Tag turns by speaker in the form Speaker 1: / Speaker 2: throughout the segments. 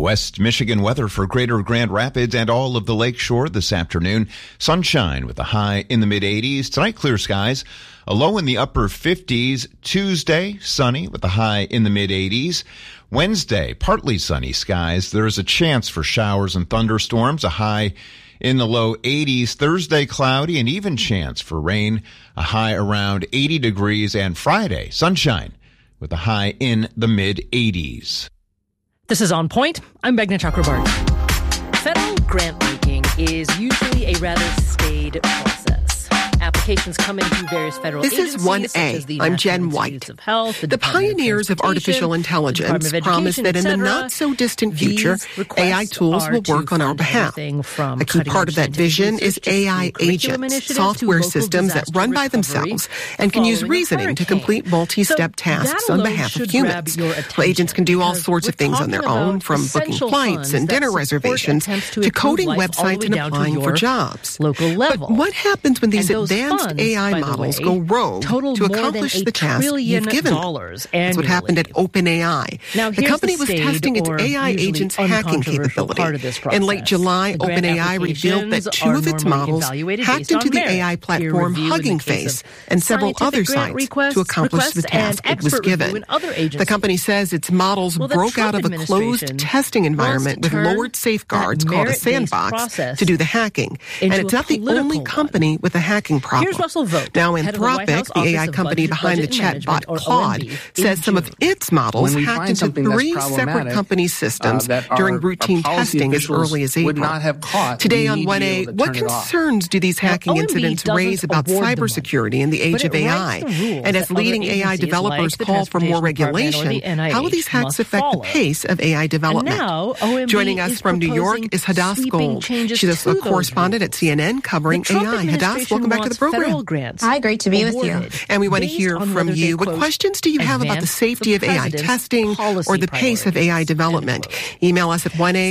Speaker 1: West Michigan weather for greater Grand Rapids and all of the lakeshore this afternoon. Sunshine with a high in the mid-80s. Tonight, clear skies. A low in the upper 50s. Tuesday, sunny with a high in the mid-80s. Wednesday, partly sunny skies. There is a chance for showers and thunderstorms. A high in the low 80s. Thursday, cloudy and even chance for rain. A high around 80 degrees. And Friday, sunshine with a high in the mid-80s.
Speaker 2: This is On Point. I'm Meghna Chakrabarti. Federal grant making is usually a rather staid process. Applications come in through various federal agencies.
Speaker 3: This is 1A. I'm Jen White.
Speaker 2: Of Health,
Speaker 3: the pioneers of artificial intelligence promise that in the not-so-distant future, AI tools will work on our behalf. A key part of that vision is AI agents, software systems that run by themselves and can use reasoning to complete multi-step tasks on behalf of humans. Agents can do all sorts of things on their own, from booking flights and dinner reservations to coding websites and applying for jobs. But what happens when these advanced AI models go rogue to accomplish the task you've given them? That's what happened at OpenAI. The company was testing its AI agents' hacking capability. In late July, OpenAI revealed that two of its models hacked into the AI platform Hugging Face and several other sites to accomplish the task it was given. The company says its models broke out of a closed testing environment with lowered safeguards called a sandbox to do the hacking. And it's not the only company with a hacking problem.
Speaker 2: Here's Russell Vogt,
Speaker 3: now, Anthropic, the AI company behind the chatbot Claude, says some of its models hacked into 3 separate company systems during routine testing as early as April. Today on 1A, what concerns do these hacking incidents raise about cybersecurity in the age of AI? And as leading AI developers call for more regulation, how will these hacks affect the pace of AI development? Joining us from New York is Hadas Gold. She's a correspondent at CNN covering AI. Hadas, welcome back to the program.
Speaker 4: Hi, great to be with you.
Speaker 3: And we want to hear from you. What questions do you have about the safety of AI testing or the pace of AI development? Email us at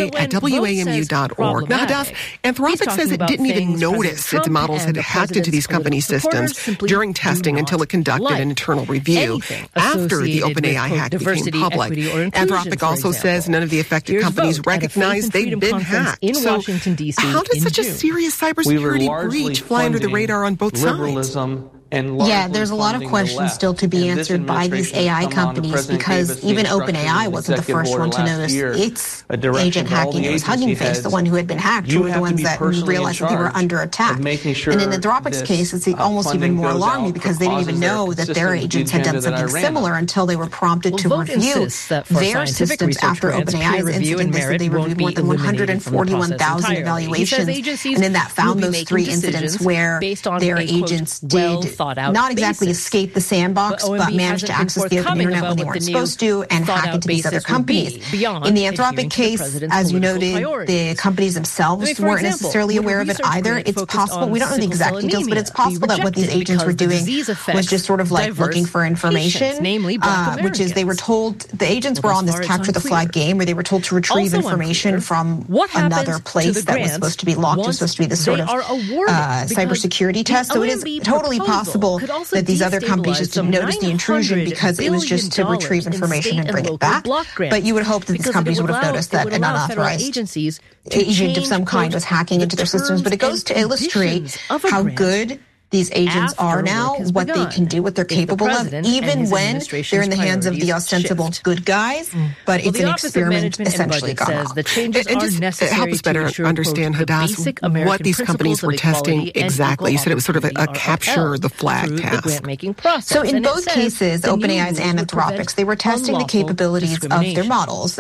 Speaker 3: 1a@wamu.org. Now, Hadas, Anthropic says it didn't even notice its models had hacked into these company systems during testing until it conducted an internal review after the OpenAI hack became public. Anthropic also says none of the affected companies recognize they've been hacked. So how does such a serious cybersecurity breach fly under the radar on both sides?
Speaker 4: Yeah, there's a lot of questions still to be answered by these AI companies because even OpenAI wasn't the first one to notice its agent hacking. It was Hugging Face, the one who had been hacked, were the ones that realized that they were under attack. And in Anthropic's case, it's almost even more alarming because they didn't even know that their agents had done something similar until they were prompted to review their systems after OpenAI's incident. They said they reviewed more than 141,000 evaluations, and in that found those 3 incidents where their agents did not exactly escape the sandbox, but managed to access the open internet when they weren't supposed to and hack into these other companies. In the Anthropic case, as you noted, the companies themselves weren't necessarily aware of it either. It's possible, we don't know the exact details, but it's possible that what these agents were doing was just sort of like looking for information, which is they were told, the agents were on this capture the flag game where they were told to retrieve information from another place that was supposed to be locked and supposed to be this sort of cybersecurity test. So it is totally possible that these other companies just didn't notice the intrusion because it was just to retrieve information and bring it back. But you would hope that these companies would have noticed that an unauthorized agent of some kind was hacking into their systems. But it goes to illustrate how good these agents are now, what they can do, what they're capable of, even when they're in the hands of the ostensible good guys, but it's an experiment essentially gone off.
Speaker 3: And just help us better understand, Hadas, what these companies were testing exactly. You said it was sort of a capture the flag task.
Speaker 4: So in both cases, OpenAI's and Anthropic's, they were testing the capabilities of their models.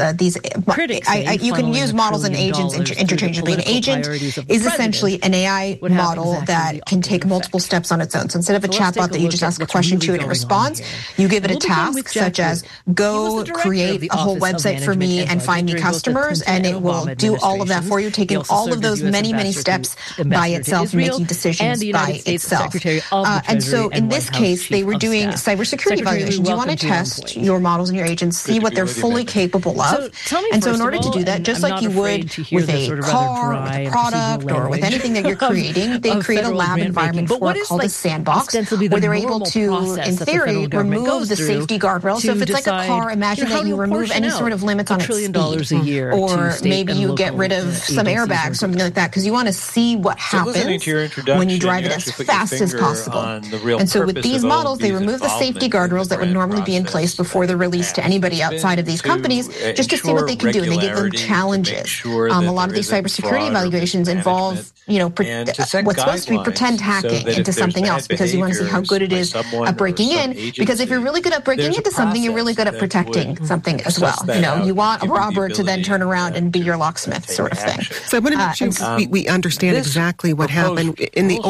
Speaker 4: You can use models and agents interchangeably. An agent is essentially an AI model that can take multiple steps on its own. So instead of a chatbot that you just ask a question to and it responds, you give it a task such as go create a whole website for me and find me customers, and it will do all of that for you, taking all of those many, many steps by itself, making decisions by itself. And so in this case, they were doing cybersecurity evaluations. You want to test your models and your agents, see what they're fully capable of. And so in order to do that, just like you would with a car, with a product, or with anything that you're creating, they create a lab environment for are called a sandbox, where they're able to, in theory, remove the safety guardrails. So if it's like a car, imagine that you remove any sort of limits on its speed, or maybe you get rid of some airbags, something like that, because you want to see what happens when you drive it as fast as possible. And so with these models, they remove the safety guardrails that would normally be in place before they're released to anybody outside of these companies, just to see what they can do. And they give them challenges. A lot of these cybersecurity evaluations involve, what's supposed to be pretend hacking into something else, because you want to see how good it is at breaking in. Because if you're really good at breaking into something, you're really good at protecting something as well. You want a robber to then turn around and be your locksmith, sort of thing.
Speaker 3: So I want to make sure we understand exactly what happened in the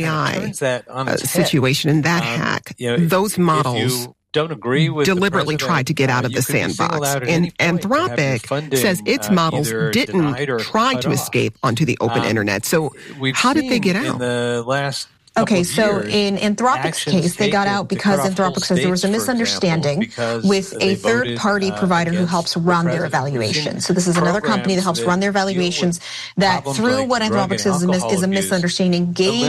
Speaker 3: OpenAI situation, in that hack. Those models
Speaker 5: don't agree with
Speaker 3: deliberately tried to get out of the sandbox. And Anthropic says its models didn't try to escape onto the open internet. So how did they get out?
Speaker 5: In the last
Speaker 4: Okay, so in Anthropic's case, they got out because Anthropic says there was a misunderstanding with a third-party provider who helps run their evaluations. So this is another company that helps run their evaluations that, through what Anthropic says is a misunderstanding, gave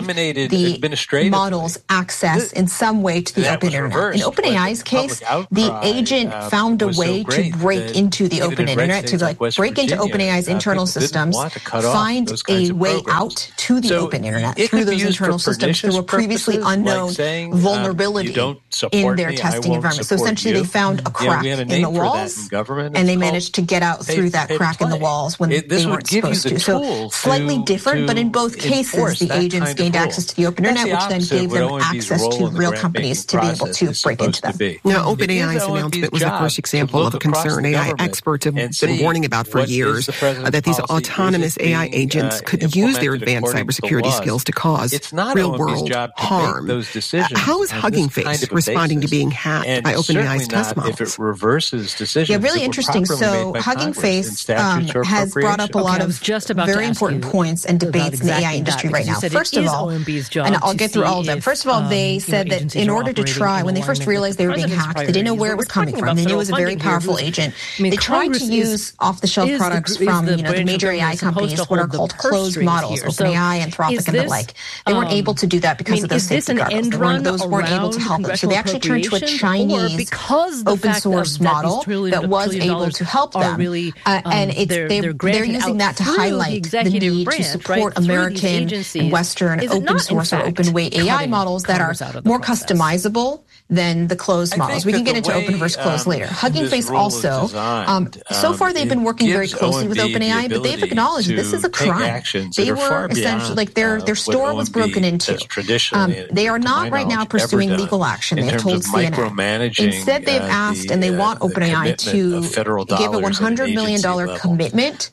Speaker 4: the models access in some way to the open internet. In OpenAI's case, the agent found a way to break into the open internet, to break into OpenAI's internal systems, find a way out to the open internet through those internal systems, through a previously unknown vulnerability in their testing environment. So essentially they found a crack in the walls, and they managed to get out through that crack in the walls when they weren't supposed to. So slightly different, but in both cases the agents gained access to the open internet, which then gave them access to real companies to be able to break into them.
Speaker 3: Now, OpenAI's announcement was the first example of a concern AI experts have been warning about for years, that these autonomous AI agents could use their advanced cybersecurity skills to cause real-world harm. How is Hugging Face responding to being hacked by OpenAI's test models?
Speaker 5: If it reverses decisions,
Speaker 4: yeah, really interesting. So Hugging Face has brought up a lot of very important points and debates in the AI industry right now. First of all, and I'll get through all of them. First of all, they said that in order to try, when they first realized they were being hacked, they didn't know where it was coming from. They knew it was a very powerful agent. They tried to use off-the-shelf products from the major AI companies, what are called closed models, OpenAI, Anthropic, and the like. They weren't able to do that because of those safety guardrails. Those weren't able to help them. So they actually turned to a Chinese open source model that was able to help them. And they're using that to highlight the need to support American and Western open source or open weight AI models that are more customizable than the closed models. We can get into open versus closed later. Hugging Face also, so far they've been working very closely with OpenAI, but they've acknowledged this is a crime. They were essentially, their store was broken into. They are not right now pursuing legal action, they have told CNN. Instead, they've asked, and they want OpenAI to give a $100 million commitment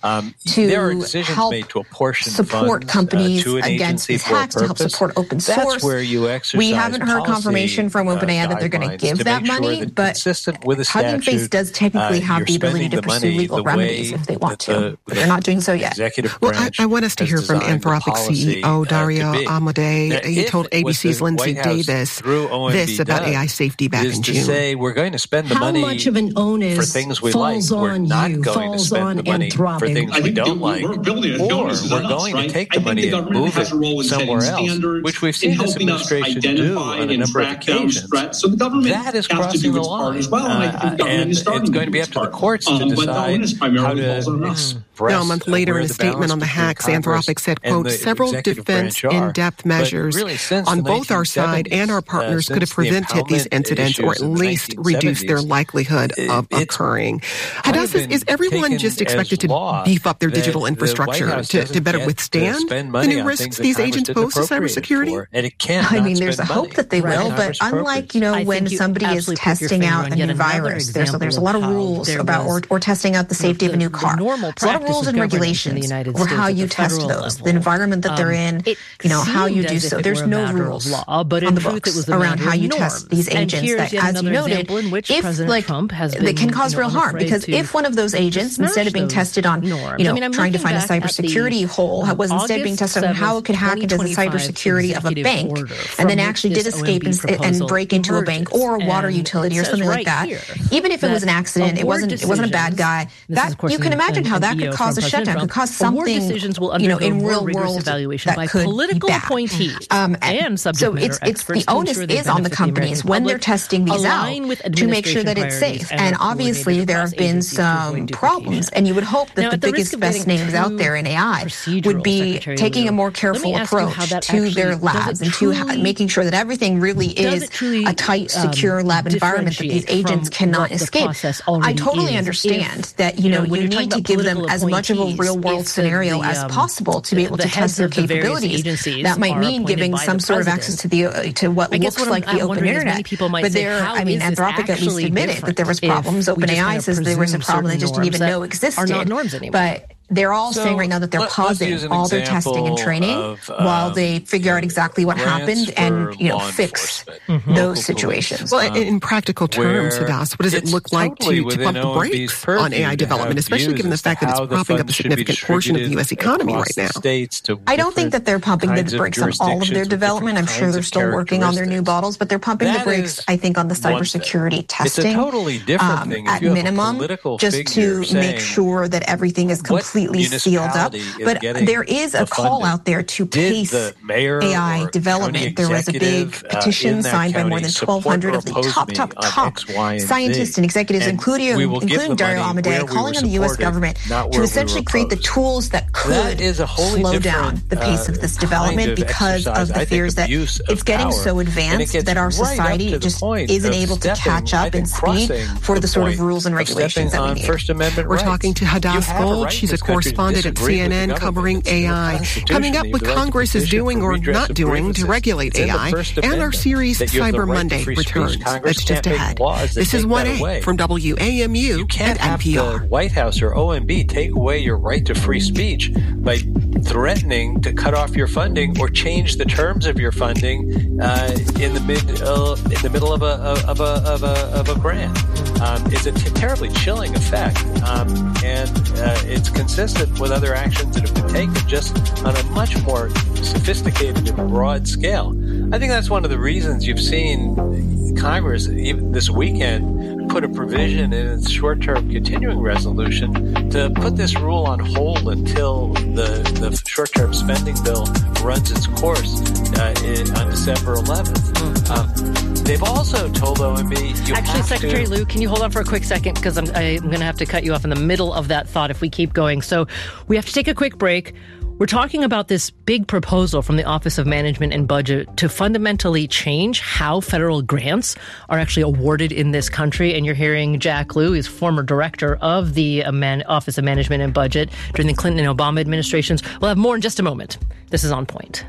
Speaker 4: to help support companies against these hacks, to help support open source. We haven't heard confirmation from OpenAI that they're going to give that money, but Hugging Face does technically have the ability to pursue legal remedies if they want to, but they're not doing so yet.
Speaker 3: Well, I want us to hear from Anthropic CEO Dario Amodei. He told ABC's Lindsay Davis this about AI safety back in June.
Speaker 5: Say we're going to spend the money
Speaker 6: how much of an onus
Speaker 5: for things we like. We're not going to spend the money for things we don't like, or we're going to take the money and move it somewhere else, which we've seen this administration do on a number of occasions.
Speaker 7: So the government
Speaker 5: that is crossing the line,
Speaker 7: as well,
Speaker 5: and it's going to be up to the courts to decide how to express.
Speaker 3: Now, a month later, in a statement on the hacks, Anthropic said, quote, several defense in-depth measures on both our side and our partners could have prevented these incidents or at least reduced their likelihood of occurring. Hadassah, is everyone just expected to beef up their digital infrastructure to better withstand the new risks these agents pose to cybersecurity?
Speaker 4: I mean, there's a hope that they will, but unlike, when somebody is testing out a new virus, there's a lot of rules about, or testing out the safety of a new car. There's a lot of rules and regulations or how you test those, the environment that they're in, how you do so. There's no rules on the books around how you test these agents that, as you noted, they can cause real harm. Because if one of those agents, instead of being tested on, trying to find a cybersecurity hole, was instead being tested on how it could hack into the cybersecurity of a bank, and then actually did escape and break into a bank or a water utility or something like that, even if it was an accident, it wasn't a bad guy, that you can imagine how that could cause a shutdown, could cause something,
Speaker 2: decisions will
Speaker 4: in real
Speaker 2: world evaluation by political appointees and subject matter experts.
Speaker 4: The onus is on the companies when they're testing these out to make sure that it's safe. And obviously there have been some problems, and you would hope that the biggest, best names out there in AI would be taking a more careful approach to their labs and to making sure that everything really is a tight, secure lab environment that these agents cannot escape. I totally understand that, you need to give them as much of a real-world scenario as possible to be able to test their capabilities. That might mean giving some sort of access to what looks like the open internet. But Anthropic at least admitted that there was problems. OpenAI says there was a problem they just didn't even know existed. But they're all saying right now that they're pausing all their testing and training while they figure out exactly what happened and, fix those situations.
Speaker 3: Well, in practical terms, Hadas, what does it look like to pump the brakes on AI development, especially given the fact that it's propping up a significant portion of the U.S. economy right now?
Speaker 4: I don't think that they're pumping the brakes on all of their development. I'm sure they're still working on their new models, but they're pumping the brakes, I think, on the cybersecurity testing.
Speaker 5: It's a totally different thing
Speaker 4: at minimum, just to make sure that everything is completely sealed up. But there is a call out there to pace AI development. There was a big petition signed by more than 1,200 of the top scientists and executives, including Dario Amodei, calling on the U.S. government to essentially create the tools that could slow down the pace of this development because of the fears that it's getting so advanced that our society just isn't able to catch up in speed for the sort of rules and regulations that we need.
Speaker 3: We're talking to Hadas Gold. She's a correspondent at CNN covering AI. Coming up, what Congress is doing or not doing to regulate AI, and our series Cyber Monday returns. That's just ahead. This is 1A from WAMU and NPR.
Speaker 5: You can't have the White House or OMB take away your right to free speech by threatening to cut off your funding or change the terms of your funding in the middle of a grant. It's a terribly chilling effect, and it's consistent with other actions that have been taken just on a much more sophisticated and broad scale. I think that's one of the reasons you've seen Congress, even this weekend, put a provision in its short-term continuing resolution to put this rule on hold until the short-term spending bill runs its course on December 11th. They've also told OMB
Speaker 2: Secretary Liu, can you hold on for a quick second? Because I'm going to have to cut you off in the middle of that thought if we keep going. So we have to take a quick break. We're talking about this big proposal from the Office of Management and Budget to fundamentally change how federal grants are actually awarded in this country. And you're hearing Jack Lew, he's former director of the Office of Management and Budget during the Clinton and Obama administrations. We'll have more in just a moment. This is On Point.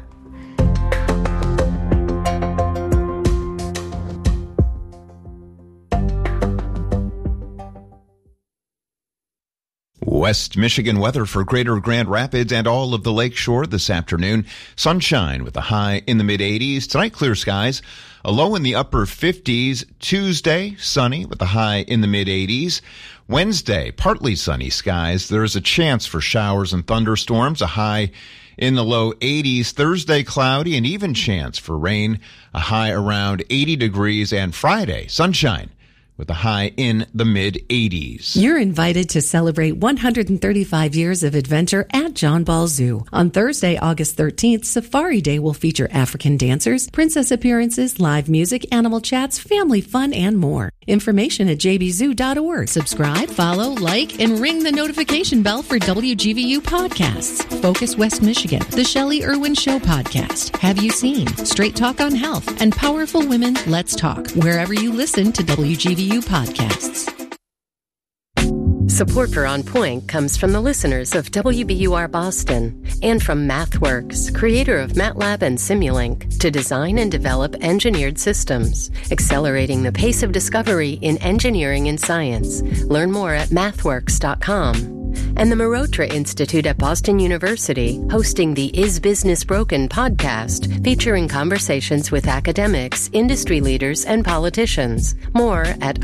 Speaker 1: West Michigan weather for Greater Grand Rapids and all of the Lakeshore this afternoon. Sunshine with a high in the mid-80s. Tonight, clear skies. A low in the upper 50s. Tuesday, sunny with a high in the mid-80s. Wednesday, partly sunny skies. There is a chance for showers and thunderstorms. A high in the low 80s. Thursday, cloudy, and even chance for rain. A high around 80 degrees. And Friday, sunshine with a high in the mid-80s.
Speaker 6: You're invited to celebrate 135 years of adventure at John Ball Zoo. On Thursday, August 13th, Safari Day will feature African dancers, princess appearances, live music, animal chats, family fun, and more. Information at jbzoo.org. Subscribe, follow, like, and ring the notification bell for WGVU podcasts. Focus West Michigan, The Shelley Irwin Show podcast, Have You Seen, Straight Talk on Health, and Powerful Women, Let's Talk, wherever you listen to WGVU podcasts.
Speaker 7: Support for On Point comes from the listeners of WBUR Boston and from MathWorks, creator of MATLAB and Simulink, to design and develop engineered systems, accelerating the pace of discovery in engineering and science. Learn more at mathworks.com. And the Marotra Institute at Boston University, hosting the Is Business Broken podcast, featuring conversations with academics, industry leaders, and politicians. More at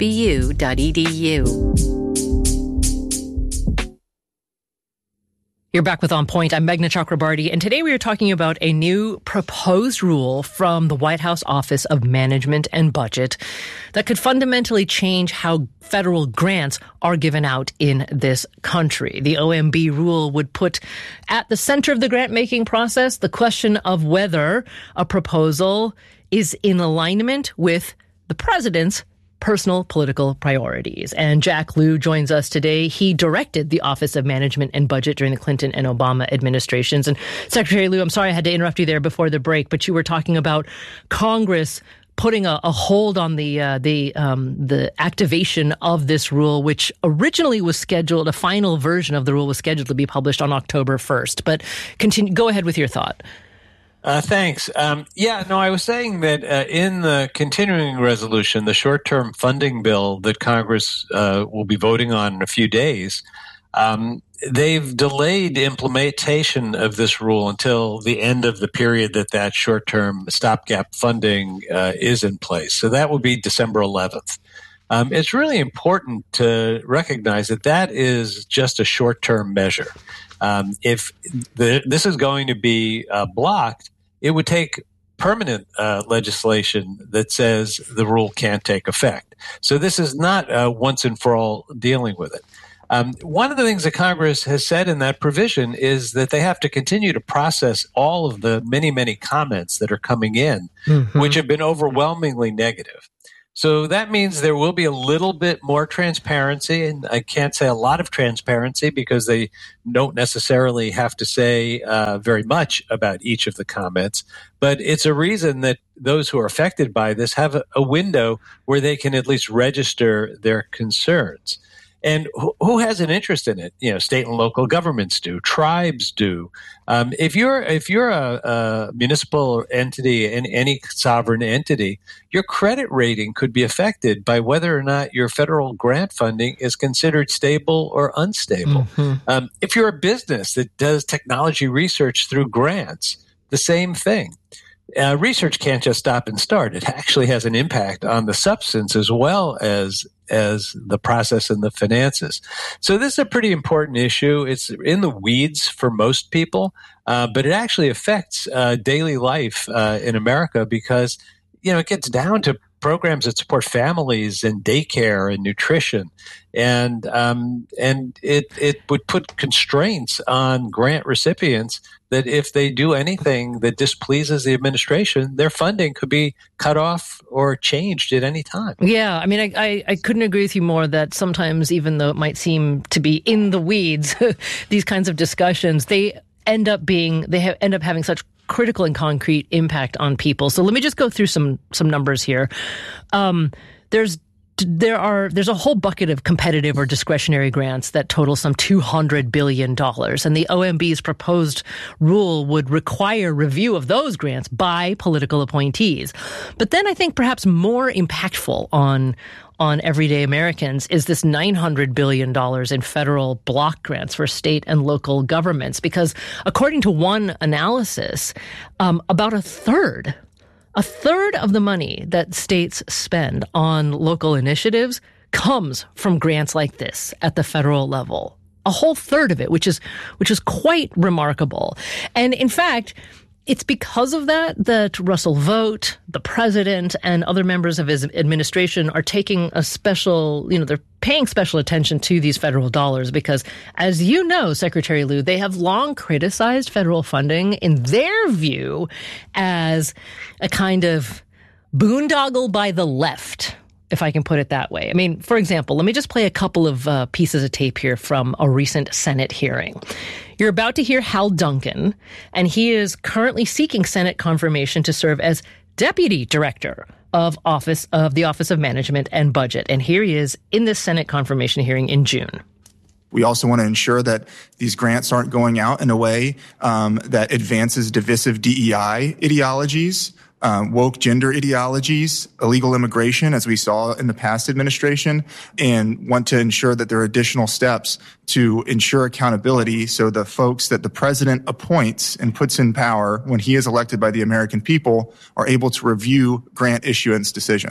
Speaker 7: ibms.bu.edu.
Speaker 2: You're back with On Point. I'm Meghna Chakrabarty, and today we are talking about a new proposed rule from the White House Office of Management and Budget that could fundamentally change how federal grants are given out in this country. The OMB rule would put at the center of the grant-making process the question of whether a proposal is in alignment with the president's personal political priorities. And Jack Lew joins us today. He directed the Office of Management and Budget during the Clinton and Obama administrations. And Secretary Lew, I'm sorry I had to interrupt you there before the break, but you were talking about Congress putting a hold on the activation of this rule, which originally was scheduled, a final version of the rule was scheduled to be published on October 1st. But go ahead with your thought.
Speaker 5: Thanks. I was saying that in the continuing resolution, the short-term funding bill that Congress will be voting on in a few days, they've delayed implementation of this rule until the end of the period that short-term stopgap funding is in place. So that will be December 11th. It's really important to recognize that is just a short-term measure. If this is going to be blocked, it would take permanent legislation that says the rule can't take effect. So this is not once and for all dealing with it. One of the things that Congress has said in that provision is that they have to continue to process all of the many, many comments that are coming in, which have been overwhelmingly negative. So that means there will be a little bit more transparency, and I can't say a lot of transparency because they don't necessarily have to say very much about each of the comments. But it's a reason that those who are affected by this have a window where they can at least register their concerns. And who has an interest in it? State and local governments do, tribes do. If you're a municipal entity in any sovereign entity, your credit rating could be affected by whether or not your federal grant funding is considered stable or unstable. If you're a business that does technology research through grants, the same thing. Research can't just stop and start. It actually has an impact on the substance as well as the process and the finances. So this is a pretty important issue. It's in the weeds for most people, but it actually affects daily life in America because, it gets down to programs that support families and daycare and nutrition. And it would put constraints on grant recipients that if they do anything that displeases the administration, their funding could be cut off or changed at any time.
Speaker 2: Yeah, I mean, I couldn't agree with you more that sometimes, even though it might seem to be in the weeds, these kinds of discussions, they end up having such critical and concrete impact on people. So let me just go through some numbers here. There's a whole bucket of competitive or discretionary grants that total some $200 billion. And the OMB's proposed rule would require review of those grants by political appointees. But then I think perhaps more impactful on everyday Americans is this $900 billion in federal block grants for state and local governments. Because according to one analysis, about a third of the money that states spend on local initiatives comes from grants like this at the federal level. A whole third of it, which is quite remarkable. And in fact, it's because of that Russell Vought, the president, and other members of his administration are taking they're paying special attention to these federal dollars because, as you know, Secretary Lew, they have long criticized federal funding in their view as a kind of boondoggle by the left, if I can put it that way. I mean, for example, let me just play a couple of pieces of tape here from a recent Senate hearing. You're about to hear Hal Duncan, and he is currently seeking Senate confirmation to serve as Deputy Director of the Office of Management and Budget. And here he is in this Senate confirmation hearing in June.
Speaker 8: We also want to ensure that these grants aren't going out in a way that advances divisive DEI ideologies, woke gender ideologies, illegal immigration, as we saw in the past administration, and want to ensure that there are additional steps to ensure accountability so the folks that the president appoints and puts in power when he is elected by the American people are able to review grant issuance decisions.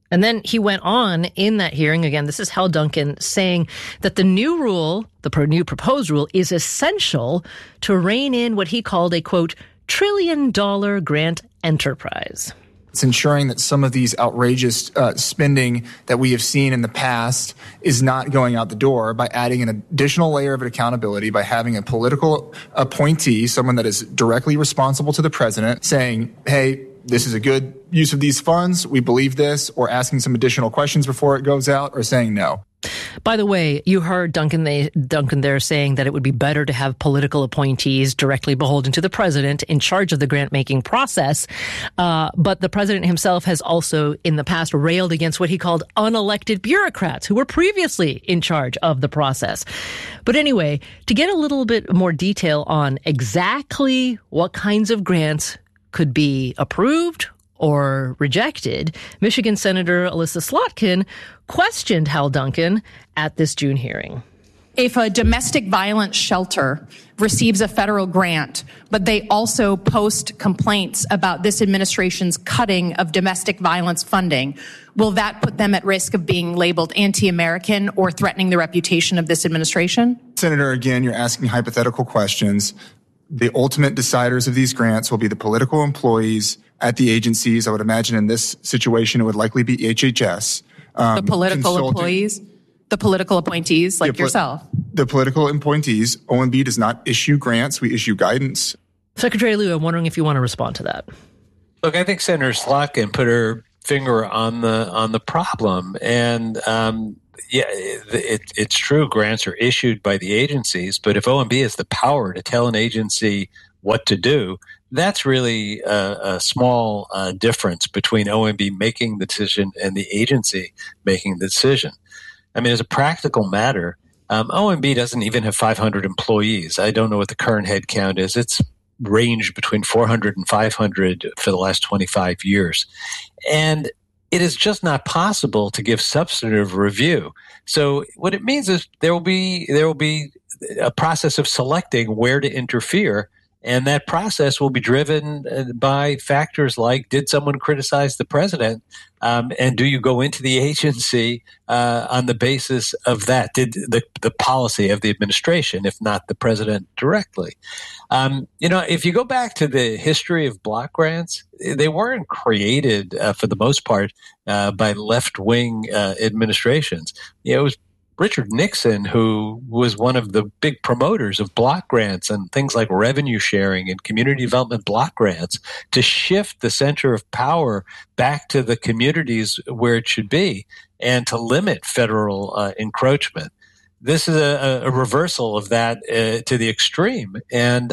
Speaker 2: And then he went on in that hearing, again, this is Hal Duncan, saying that the new rule, the new proposed rule, is essential to rein in what he called a, quote, $1 trillion grant enterprise.
Speaker 8: It's ensuring that some of these outrageous spending that we have seen in the past is not going out the door by adding an additional layer of accountability, by having a political appointee, someone that is directly responsible to the president, saying, hey, this is a good use of these funds, we believe this, or asking some additional questions before it goes out, or saying no.
Speaker 2: By the way, you heard Duncan there saying that it would be better to have political appointees directly beholden to the president in charge of the grant-making process. But the president himself has also in the past railed against what he called unelected bureaucrats who were previously in charge of the process. But anyway, to get a little bit more detail on exactly what kinds of grants could be approved or rejected, Michigan Senator Elissa Slotkin questioned Hal Duncan at this June hearing.
Speaker 9: If a domestic violence shelter receives a federal grant, but they also post complaints about this administration's cutting of domestic violence funding, will that put them at risk of being labeled anti-American or threatening the reputation of this administration?
Speaker 8: Senator, again, you're asking hypothetical questions. The ultimate deciders of these grants will be the political employees at the agencies. I would imagine in this situation, it would likely be HHS.
Speaker 9: The political employees? The political appointees like yourself?
Speaker 8: The political appointees. OMB does not issue grants. We issue guidance.
Speaker 2: Secretary Liu, I'm wondering if you want to respond to that.
Speaker 5: Look, I think Senator Slotkin put her finger on the problem. And it's true, grants are issued by the agencies, but if OMB has the power to tell an agency what to do, that's really a small difference between OMB making the decision and the agency making the decision. I mean, as a practical matter, OMB doesn't even have 500 employees. I don't know what the current head count is. It's ranged between 400 and 500 for the last 25 years. And it is just not possible to give substantive review. So what it means is there will be a process of selecting where to interfere, and that process will be driven by factors like, did someone criticize the president, and do you go into the agency on the basis of that? Did the policy of the administration, if not the president directly? If you go back to the history of block grants, they weren't created for the most part by left-wing administrations. It was Richard Nixon, who was one of the big promoters of block grants and things like revenue sharing and community development block grants to shift the center of power back to the communities where it should be and to limit federal encroachment. This is a reversal of that to the extreme. And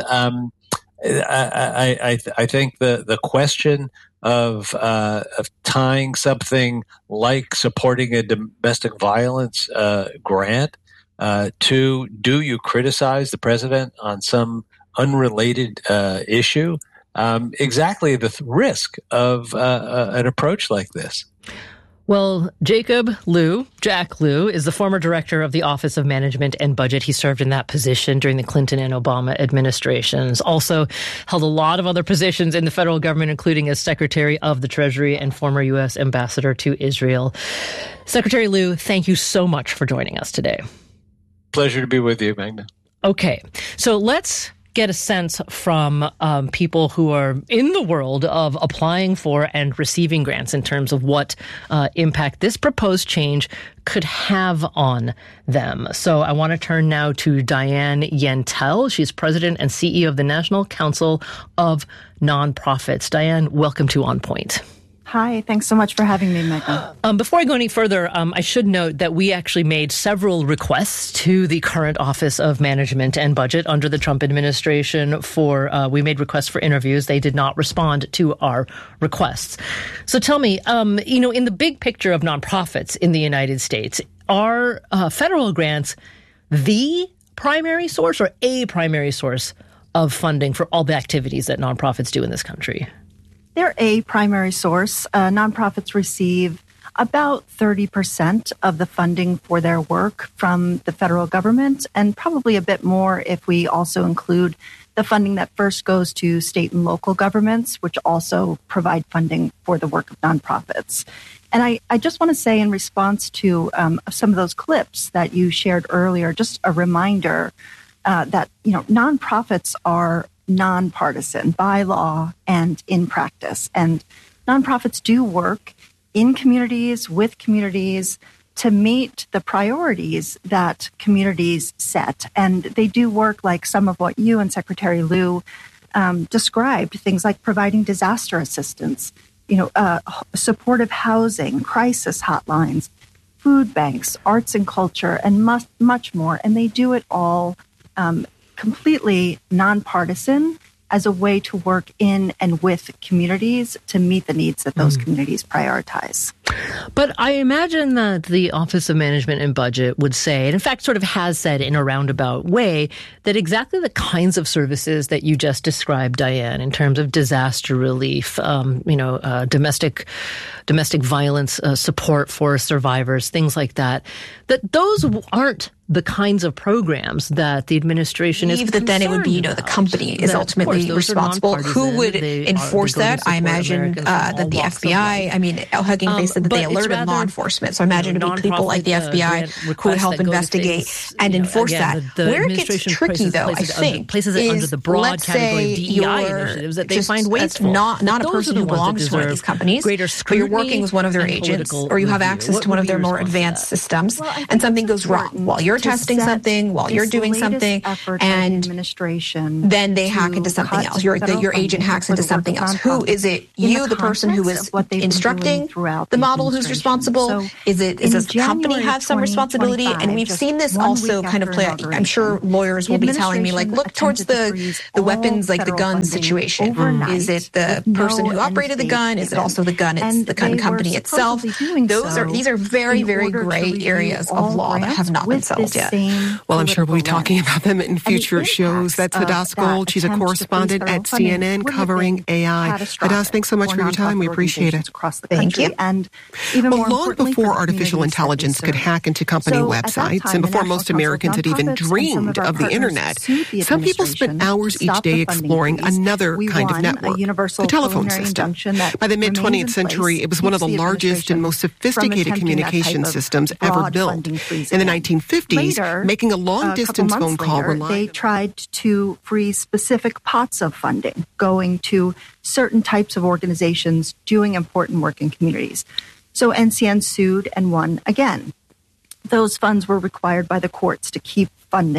Speaker 5: I think the question of tying something like supporting a domestic violence grant to, do you criticize the president on some unrelated issue? Exactly the risk of an approach like this.
Speaker 2: Well, Jack Lew, is the former director of the Office of Management and Budget. He served in that position during the Clinton and Obama administrations. Also held a lot of other positions in the federal government, including as Secretary of the Treasury and former U.S. Ambassador to Israel. Secretary Lew, thank you so much for joining us today.
Speaker 5: Pleasure to be with you, Magda.
Speaker 2: Okay, so let's get a sense from people who are in the world of applying for and receiving grants in terms of what impact this proposed change could have on them. So I want to turn now to Diane Yentl. She's president and CEO of the National Council of Nonprofits. Diane, welcome to On Point.
Speaker 10: Hi, thanks so much for having me, Mecca.
Speaker 2: Before I go any further, I should note that we actually made several requests to the current Office of Management and Budget under the Trump administration we made requests for interviews. They did not respond to our requests. So tell me, in the big picture of nonprofits in the United States, are federal grants the primary source or a primary source of funding for all the activities that nonprofits do in this country?
Speaker 10: They're a primary source. Nonprofits receive about 30% of the funding for their work from the federal government, and probably a bit more if we also include the funding that first goes to state and local governments, which also provide funding for the work of nonprofits. And I just want to say in response to some of those clips that you shared earlier, just a reminder that, nonprofits are nonpartisan by law and in practice. And nonprofits do work in communities, with communities, to meet the priorities that communities set. And they do work like some of what you and Secretary Liu described, things like providing disaster assistance, supportive housing, crisis hotlines, food banks, arts and culture, and much more. And they do it all completely nonpartisan as a way to work in and with communities to meet the needs that those communities prioritize.
Speaker 2: But I imagine that the Office of Management and Budget would say, and in fact sort of has said in a roundabout way, that exactly the kinds of services that you just described, Diane, in terms of disaster relief, domestic violence support for survivors, things like that those aren't the kinds of programs that the administration is concerned
Speaker 11: that then it would be, the company is ultimately responsible. Who would enforce that? I imagine that the FBI, Hugging Face said that they alerted law enforcement. So I imagine it would be people like the FBI who would help investigate and enforce that. Where it gets tricky, though, I think,
Speaker 2: places
Speaker 11: is,
Speaker 2: under the broad category of DEI initiatives that they find wasteful.
Speaker 11: Not a person who belongs to one of these companies, but you're working with one of their agents, or you have access to one of their more advanced systems, and something goes wrong while you're testing something, while you're doing something, and then they hack into something else. Your agent hacks into something else. Who is it? You, the person who is instructing the model who's responsible? Does the company have some responsibility? And we've seen this also kind of play out. I'm sure lawyers will be telling me, look towards the weapons, like the gun situation. Is it the person who operated the gun? Is it also the gun? It's the gun company itself. These are very, very gray areas of law that have not been settled yet.
Speaker 3: Well, I'm sure we'll be talking about them in future shows. That's Hadas Gold. She's a correspondent at CNN covering AI. Hadas, thanks so much for your time. We appreciate it.
Speaker 11: Thank you.
Speaker 10: And
Speaker 3: long before artificial intelligence could hack into company websites and before most Americans had even dreamed of the internet, some people spent hours each day exploring another kind of network, the telephone system. By the mid-20th century, it was one of the largest and most sophisticated communication systems ever built. In the 1950s, making a long-distance phone call relied.
Speaker 10: They tried to freeze specific pots of funding going to certain types of organizations doing important work in communities. So NCN sued and won again. Those funds were required by the courts to keep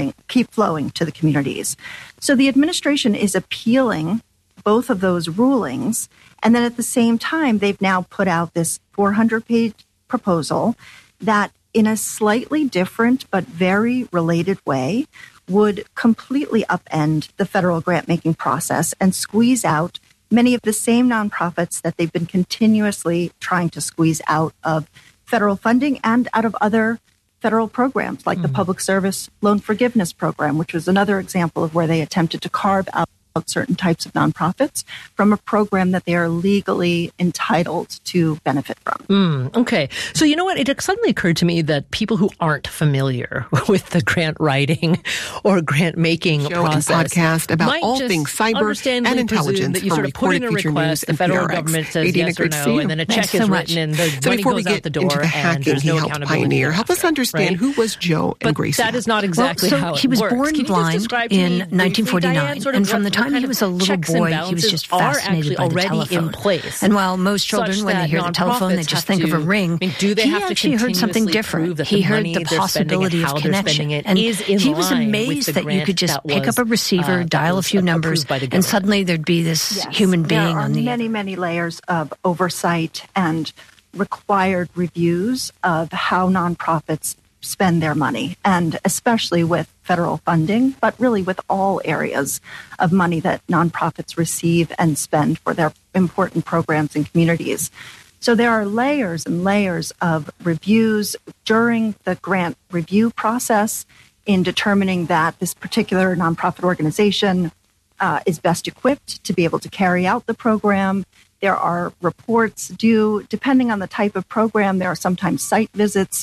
Speaker 10: flowing to the communities. So the administration is appealing both of those rulings. And then at the same time, they've now put out this 400-page proposal that in a slightly different but very related way would completely upend the federal grant-making process and squeeze out many of the same nonprofits that they've been continuously trying to squeeze out of federal funding and out of other federal programs like the Public Service Loan Forgiveness Program, which was another example of where they attempted to carve out certain types of nonprofits from a program that they are legally entitled to benefit from.
Speaker 2: Okay. So you know what? It suddenly occurred to me that people who aren't familiar with the grant writing or grant making process
Speaker 3: and podcast about all things cyber and intelligence
Speaker 2: that you sort of put in a request, the federal government says yes or no, and then a check is written and the money goes out the door
Speaker 3: into the hacking,
Speaker 2: and there's no accountability.
Speaker 3: Pioneer. Help us understand who was Joe and Gracie.
Speaker 2: That is not exactly how it works.
Speaker 12: He was born blind in 1949, and from the time he was a little boy, he was just fascinated by the telephone. And while most children, when they hear the telephone, they just think of a ring, he actually heard something different. He heard the possibility of connection. And he was amazed that you could just pick up a receiver, dial a few numbers, and suddenly there'd be this human being on the
Speaker 10: end. There are many layers of oversight and required reviews of how nonprofits spend their money, and especially with federal funding, but really with all areas of money that nonprofits receive and spend for their important programs and communities. So there are layers and layers of reviews during the grant review process in determining that this particular nonprofit organization is best equipped to be able to carry out the program. There are reports due, depending on the type of program. There are sometimes site visits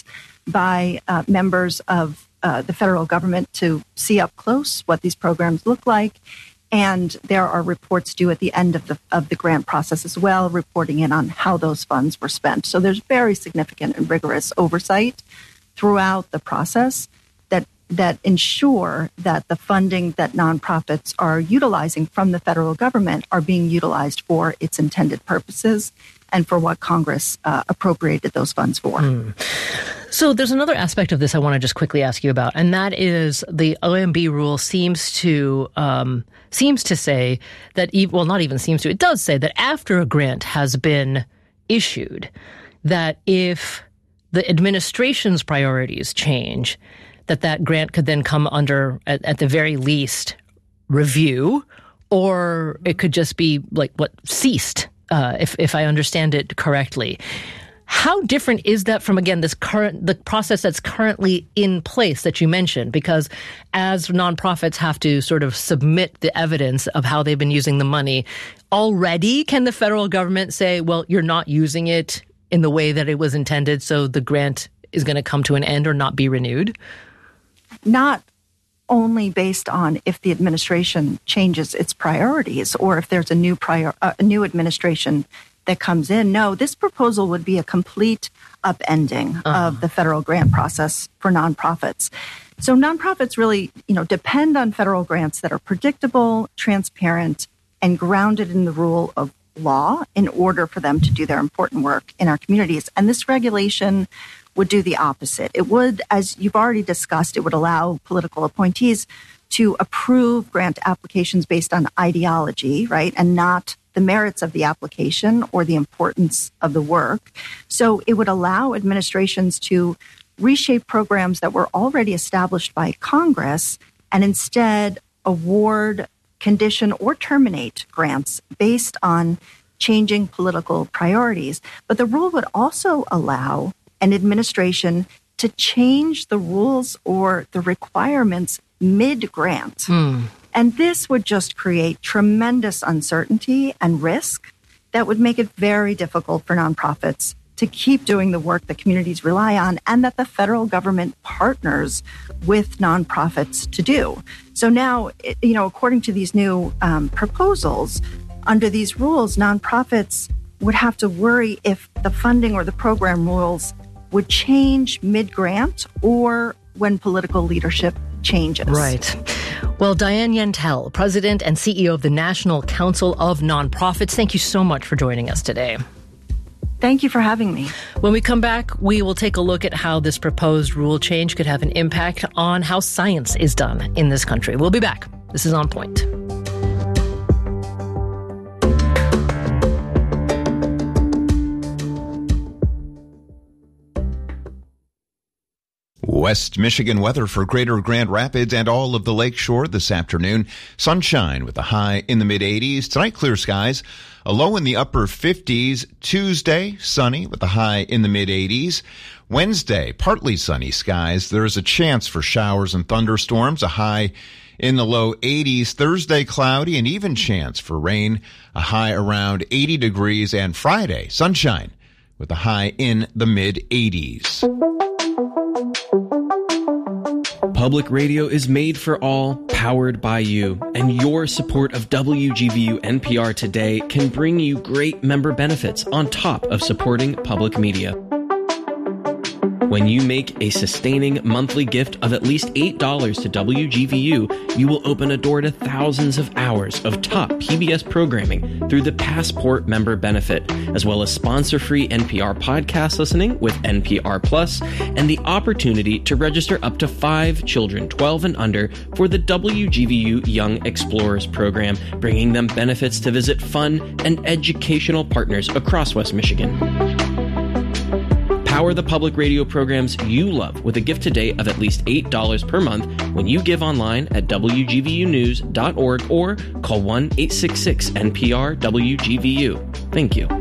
Speaker 10: by members of the federal government to see up close what these programs look like. And there are reports due at the end of the grant process as well, reporting in on how those funds were spent. So there's very significant and rigorous oversight throughout the process that ensure that the funding that nonprofits are utilizing from the federal government are being utilized for its intended purposes and for what Congress appropriated those funds for.
Speaker 2: So there's another aspect of this I want to just quickly ask you about, and that is the OMB rule seems to say that, it does say that after a grant has been issued, that if the administration's priorities change, that grant could then come under, at the very least, review, or it could just be ceased, if I understand it correctly. How different is that from, again, the process that's currently in place that you mentioned? Because as nonprofits have to sort of submit the evidence of how they've been using the money, already can the federal government say, well, you're not using it in the way that it was intended, so the grant is going to come to an end or not be renewed?
Speaker 10: Not only based on if the administration changes its priorities or if there's a new administration that comes in. No, this proposal would be a complete upending of the federal grant process for nonprofits. So nonprofits really, depend on federal grants that are predictable, transparent, and grounded in the rule of law in order for them to do their important work in our communities. And this regulation would do the opposite. It would, as you've already discussed, it would allow political appointees to approve grant applications based on ideology, right, and not the merits of the application or the importance of the work. So it would allow administrations to reshape programs that were already established by Congress and instead award, condition, or terminate grants based on changing political priorities. But the rule would also allow an administration to change the rules or the requirements mid-grant. And this would just create tremendous uncertainty and risk that would make it very difficult for nonprofits to keep doing the work that communities rely on and that the federal government partners with nonprofits to do. So now, according to these new proposals, under these rules, nonprofits would have to worry if the funding or the program rules would change mid-grant or when political leadership changes.
Speaker 2: Right. Well, Diane Yentel, President and CEO of the National Council of Nonprofits, thank you so much for joining us today.
Speaker 10: Thank you for having me.
Speaker 2: When we come back, we will take a look at how this proposed rule change could have an impact on how science is done in this country. We'll be back. This is On Point.
Speaker 1: West Michigan weather for Greater Grand Rapids and all of the Lakeshore this afternoon. Sunshine with a high in the mid-80s. Tonight, clear skies. A low in the upper 50s. Tuesday, sunny with a high in the mid-80s. Wednesday, partly sunny skies. There is a chance for showers and thunderstorms. A high in the low 80s. Thursday, cloudy, and even chance for rain. A high around 80 degrees. And Friday, sunshine with a high in the mid-80s.
Speaker 13: Public radio is made for all, powered by you, and your support of WGVU NPR today can bring you great member benefits on top of supporting public media. When you make a sustaining monthly gift of at least $8 to WGVU, you will open a door to thousands of hours of top PBS programming through the Passport member benefit, as well as sponsor-free NPR podcast listening with NPR Plus, and the opportunity to register up to 5 children 12 and under for the WGVU Young Explorers program, bringing them benefits to visit fun and educational partners across West Michigan. Power the public radio programs you love with a gift today of at least $8 per month when you give online at WGVUnews.org or call 1-866-NPR-WGVU. Thank you.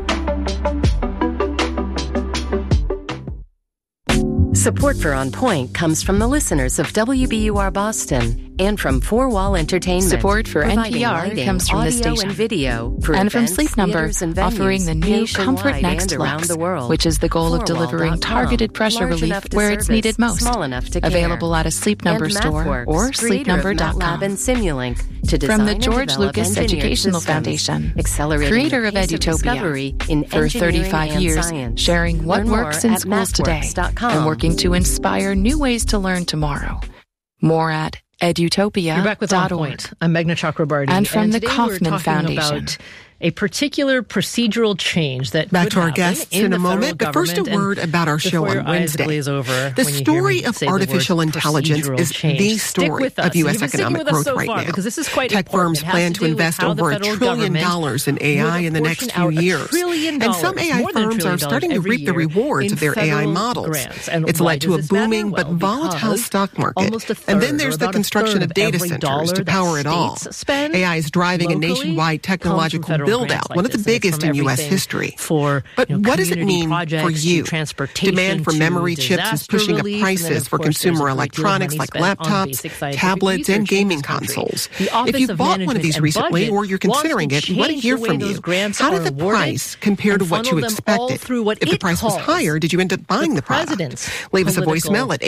Speaker 7: Support for On Point comes from the listeners of WBUR Boston And from 4Wall Entertainment.
Speaker 14: Support for NPR comes from this station.
Speaker 7: And video for
Speaker 14: and from
Speaker 7: events,
Speaker 14: Sleep Number, offering the new Comfort Next Lux, which is the goal of delivering targeted pressure relief where it's needed most.
Speaker 7: Small enough to
Speaker 14: Available at a Sleep Number store or sleepnumber.com.
Speaker 7: And Simulink to
Speaker 14: from the George Lucas Educational Foundation, creator of Edutopia, for 35 years, sharing what works in schools today and working to inspire new ways to learn tomorrow. More at edutopia.org.
Speaker 2: You're back with On Point. I'm Meghna Chakrabarty.
Speaker 14: And from the Kauffman Foundation.
Speaker 2: About a particular procedural change that
Speaker 3: back to our guests in a moment, but first a word about our show on Wednesday. The story of artificial intelligence is the story of U.S. economic growth right now.
Speaker 2: Because this is quite
Speaker 3: Tech firms plan to invest over $1 trillion in AI in the next few years. And some AI firms are starting to reap the rewards of their AI models. It's led to a booming but volatile stock market. And then there's the construction of data centers to power it all. AI is driving a nationwide technological build-out, one of the biggest in U.S. history. But what does it mean for you? Demand for memory chips is pushing up prices for consumer electronics like laptops, tablets, and gaming consoles. If you bought one of these recently or you're considering it, we want to hear from you. How did the price compare to what you expected? If the price was higher, did you end up buying the product? Leave us a voicemail at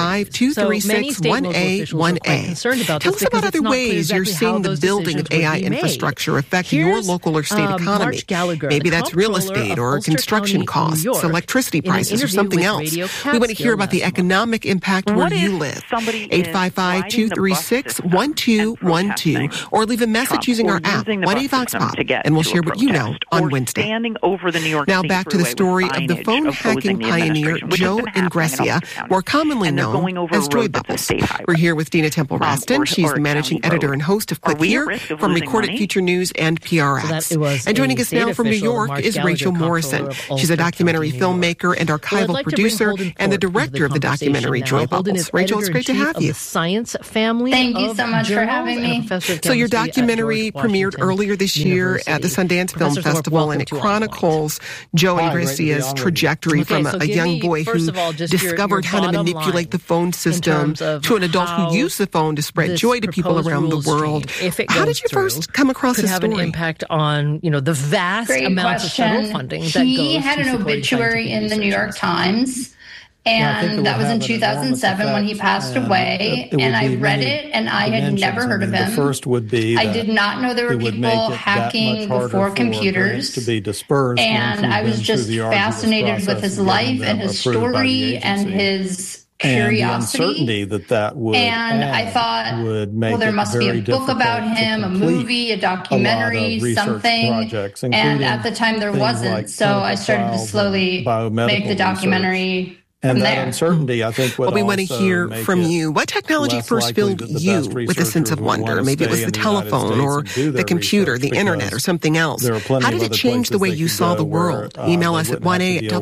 Speaker 3: 855-236-1A1A. Tell us about other ways you're seeing the building of AI infrastructure affect your local or state economy. Maybe that's real estate or construction costs, electricity prices, or something else. We want to hear about the economic impact where you live. 855-236-1212 or leave a message using our app, 1AVoxPop, and we'll share what you know on Wednesday. Now back to the story of the phone hacking pioneer Joe Ingressia, more commonly known as Joy Bubbles. We're here with Dina Temple-Raston. She's the managing editor and host of Click Here from Recorded Future News and PRX. And joining us now from New York is Rachel Morrison. She's a documentary filmmaker and archival producer and the director of the documentary Joy Bubbles. Rachel, it's great to have you.
Speaker 2: Science family.
Speaker 15: Thank you so much for having me.
Speaker 3: So your documentary premiered earlier this year at the Sundance Film Festival, and it chronicles Joe Ingressia's trajectory from a young boy who discovered how to manipulate the phone system to an adult who used the phone to spread joy to people around the world. How did you first come across this story?
Speaker 2: An impact on, the vast amounts of federal funding that goes to
Speaker 15: He had an obituary in the New York Times, and that was in 2007 when he passed away, and I read it, and I had never heard of him. I did not know there were people hacking before computers, and I was just fascinated with his life and his story and his curiosity, and I thought, well, there must be a book about him, a movie, a documentary, something, and at the time there wasn't, so I started to slowly make the documentary.
Speaker 16: And that uncertainty, I think,
Speaker 3: we want to hear from you. What technology first filled you with a sense of wonder? Maybe it was the telephone or the computer, the internet, or something else. How did it change the way you saw the world? Email us at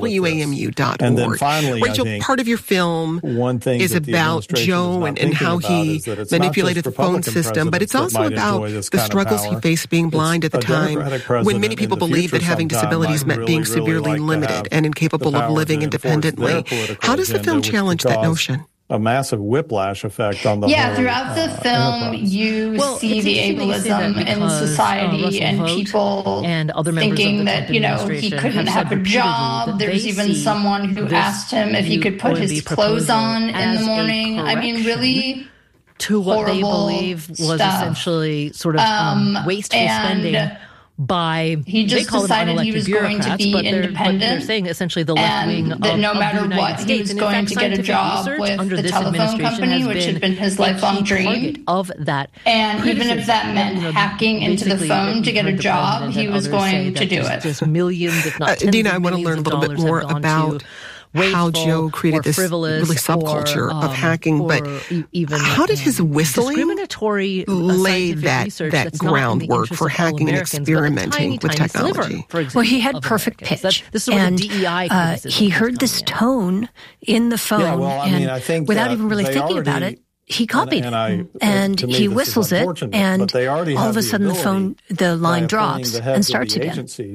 Speaker 3: 1A@WAMU.org. Rachel, part of your film is about Joe and how he manipulated the phone system, but it's also about the struggles he faced being blind at the time, when many people believed that having disabilities meant being severely limited and incapable of living independently. How does the film challenge that notion?
Speaker 16: A massive whiplash effect on the
Speaker 15: whole, throughout the film, you see the ableism in society and people and other thinking that, he couldn't have a job. There's even someone who asked him if he could put his clothes on in the morning. I mean, really
Speaker 2: to what they believe was essentially sort of wasteful spending.
Speaker 15: He just decided he was going to be independent.
Speaker 2: They're saying essentially the left wing of
Speaker 15: no matter what, he was going to get a job with the telephone company, which had been his lifelong dream.
Speaker 2: Of that,
Speaker 15: and even if that meant hacking into the phone to get a job, he was going to do it.
Speaker 2: Just millions, if not tens
Speaker 3: Dina, I want to learn a little bit more about how Joe created this really subculture of hacking, but how did his whistling lay that groundwork for hacking and experimenting with technology?
Speaker 12: Well, he had perfect pitch, and he heard this tone in the phone, and without even really thinking about it, he copied it, and he whistles it, and all of a sudden the line drops and starts again.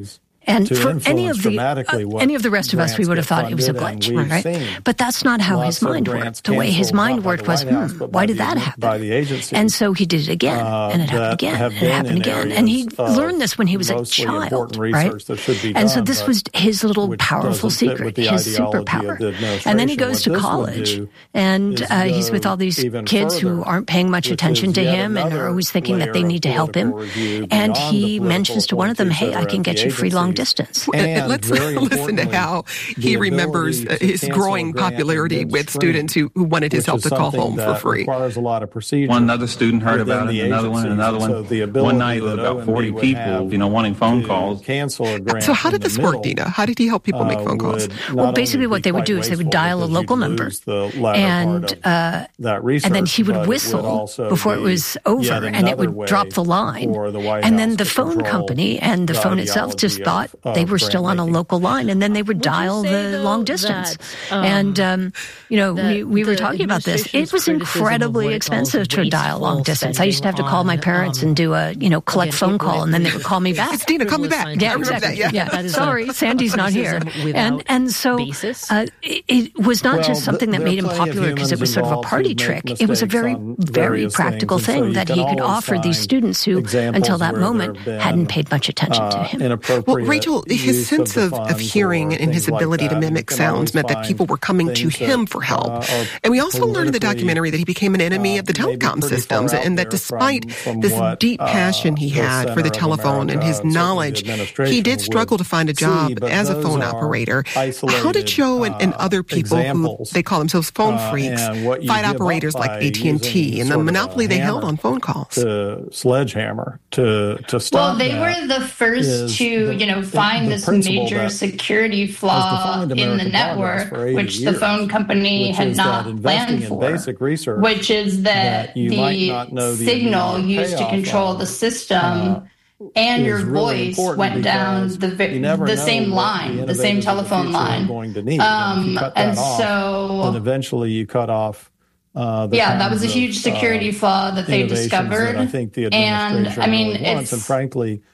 Speaker 3: And for any of the rest of us, we would have thought it was a glitch, right? But that's not how his mind worked. The way his mind worked was, why did that happen? And so he did it again, and it happened again, and it happened again. And he learned this when he was a child, right? And so this was his little powerful secret, his superpower. And then he goes to college, and he's with all these kids who aren't paying much attention to him and are always thinking that they need to help him. And he mentions to one of them, hey, I can get you free long distance.
Speaker 17: Let's listen to how he remembers his growing popularity with students who wanted his help to call home for free.
Speaker 18: One other student heard about it, another one, and another one. One night with about 40 people, wanting phone calls.
Speaker 17: So how did this work, Dina? How did he help people make phone calls?
Speaker 3: Well, basically what they would do is they would dial a local number, and then he would whistle before it was over, and it would drop the line. And then the phone company and the phone itself just thought they were still on a local line, and then they would dial the long distance. And, we were talking about this. It was incredibly expensive to dial long distance. I used to have to call my parents and do a, collect phone call, and then they would call me back.
Speaker 17: It's Dina, call me back.
Speaker 3: Yeah, exactly. Yeah. Sorry, Sandy's not here. And so it was not just something that made him popular because it was sort of a party trick. It was a very, very practical thing that he could offer these students who, until that moment, hadn't paid much attention to him.
Speaker 17: Well, Rachel, his sense of hearing and his ability to mimic sounds meant that people were coming to him for help. And we also learned in the documentary that he became an enemy of the telecom systems, and that despite this deep passion he had for the telephone and his knowledge, he did struggle to find a job as a phone operator. How did Joe and other people who they call themselves phone freaks fight operators like AT&T and the monopoly they held on phone calls?
Speaker 16: To sledgehammer to stop.
Speaker 15: Well, they were the first to find this major security flaw in the network, which the phone company had not planned for, which is that the signal used to control the system and your voice went down the same line, the same telephone line.
Speaker 16: And eventually you cut off.
Speaker 15: That was a huge security flaw that they discovered.
Speaker 16: I think the administration once, and frankly,